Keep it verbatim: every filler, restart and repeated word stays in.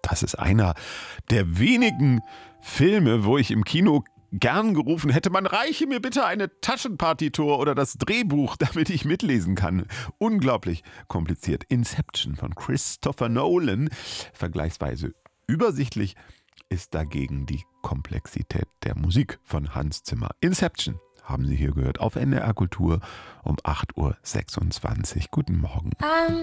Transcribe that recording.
Das ist einer der wenigen Filme, wo ich im Kino gern gerufen hätte, man reiche mir bitte eine Taschenpartitur oder das Drehbuch, damit ich mitlesen kann. Unglaublich kompliziert. Inception von Christopher Nolan. Vergleichsweise übersichtlich ist dagegen die Komplexität der Musik von Hans Zimmer. Inception haben Sie hier gehört auf N D R Kultur um acht Uhr sechsundzwanzig. Guten Morgen. Um.